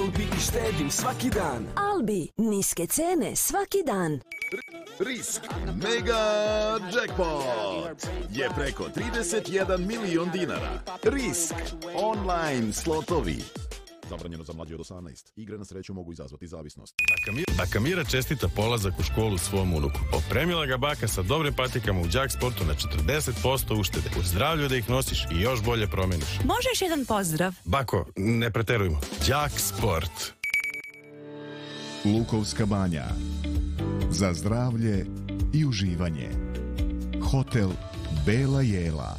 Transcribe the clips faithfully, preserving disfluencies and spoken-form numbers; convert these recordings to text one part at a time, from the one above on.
Albi i štedim svaki dan. Albi, niske cene svaki dan. Risk Mega Jackpot je preko trideset jedan milion dinara. Risk online slotovi. Zabranjeno za mlađe od osamnaest. Igre na sreću mogu izazvati zavisnost. Baka Mira čestita polazak u školu svom unuku. Opremila ga baka sa dobrim patikama u Đak Sportu na četrdeset posto uštede. U zdravlju da ih nosiš i još bolje promeniš. Možeš jedan pozdrav? Bako, ne preterujmo. Đak Sport. Lukovska banja. Za zdravlje i uživanje. Hotel Bela Jela.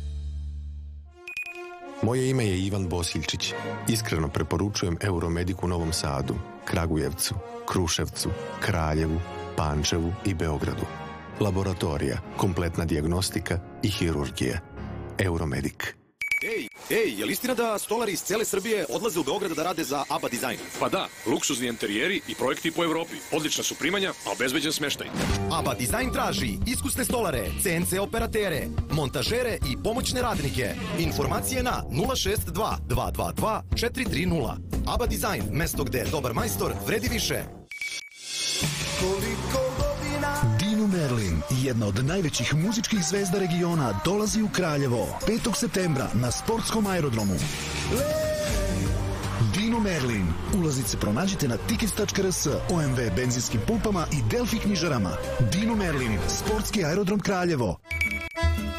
Moje ime je Ivan Bosiljčić. Iskreno preporučujem Euromedic u Novom Sadu, Kragujevcu, Kruševcu, Kraljevu, Pančevu i Beogradu. Laboratorija, kompletna dijagnostika i hirurgija. Euromedic. Ej, ej, je li istina da stolari iz cele Srbije odlaze u Beograd da rade za ABBA Design? Pa da, luksuzni enterijeri i projekti po Evropi. Odlična su primanja, a obezbeđen smeštaj. ABBA Design traži iskusne stolare, C N C operatere, montažere i pomoćne radnike. Informacije na nula šest dva dva dva dva četiri tri nula. ABBA Design, mesto gde dobar majstor vredi više. Dino Merlin, jedna od najvećih muzičkih zvezda regiona, dolazi u Kraljevo petog septembra na sportskom aerodromu. Dino Merlin. Ulazice pronađite na tickets tačka r s, O M V benzinskim pumpama i Delfi knjižarama. Dino Merlin, sportski aerodrom Kraljevo.